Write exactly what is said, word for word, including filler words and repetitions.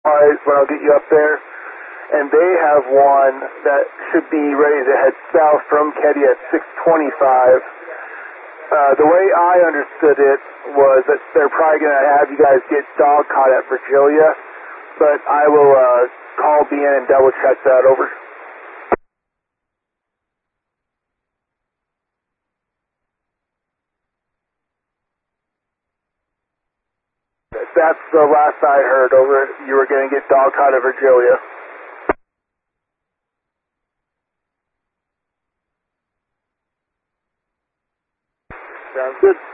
is when I'll get you up there. And they have one that should be ready to head south from Keddie at six twenty-five. Uh, the way I understood it was that they're probably going to have you guys get dog caught at Virgilia, but I will uh, call B N and double check that over. That's the last I heard over. You were going to get dog caught at Virgilia. Sounds good.